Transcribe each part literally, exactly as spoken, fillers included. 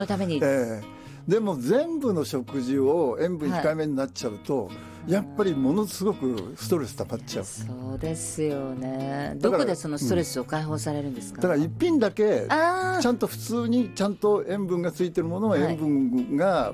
のために、 えー、でも全部の食事を塩分控えめになっちゃうと、はい、やっぱりものすごくストレス溜まっちゃう。 そうですよね。どこでそのストレスを解放されるんですか？ だから一品だけちゃんと普通にちゃんと塩分がついてるものは塩分が、はい、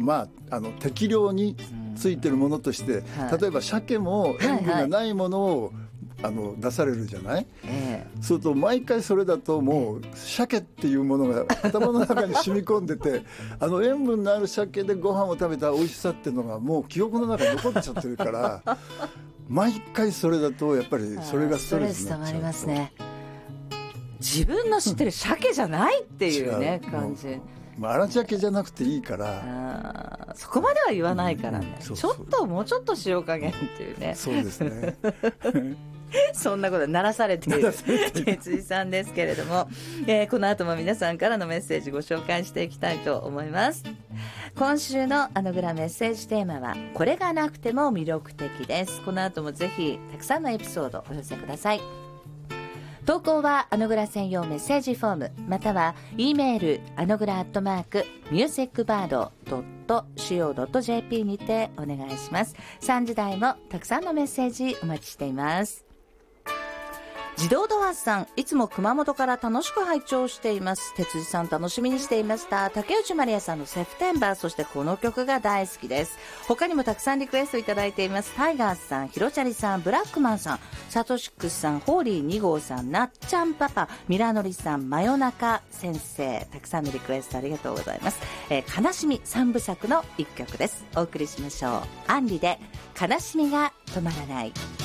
まあ、あの適量についてるものとして、はい、例えば鮭も塩分がないものを、はいはい、あの出されるじゃない、えー、そうすると毎回それだともう鮭っていうものが頭の中に染み込んでてあの塩分のある鮭でご飯を食べた美味しさっていうのがもう記憶の中に残っちゃってるから毎回それだとやっぱりそれがストレスになっちゃうと。ストレス溜まりますね。 自分の知ってる鮭じゃないっていうね感じ。 荒鮭じゃなくていいから、 あ、そこまでは言わないからね、うん、そうそう、ちょっともうちょっと塩加減っていうね。 そうですねそんなこと鳴らされている哲井さんですけれども、えー、この後も皆さんからのメッセージご紹介していきたいと思います。今週のあのグラメッセージテーマはこれがなくても魅力的です。この後もぜひたくさんのエピソードお寄せください。投稿はあのグラ専用メッセージフォームまたは E メールあのグラアットマークミュージックバードドットシーオードットジェーピー にてお願いします。さんじ台もたくさんのメッセージお待ちしています。自動ドアさん、いつも熊本から楽しく拝聴しています。哲司さん楽しみにしていました。竹内まりやさんのセプテンバー、そしてこの曲が大好きです。他にもたくさんリクエストいただいています。タイガースさん、ひろちゃりさん、ブラックマンさん、サトシックスさん、ホーリーに号さん、なっちゃんパパ、ミラノリさん、真夜中先生、たくさんのリクエストありがとうございます。えー、悲しみ三部作の一曲です。お送りしましょう。アンリで悲しみが止まらない。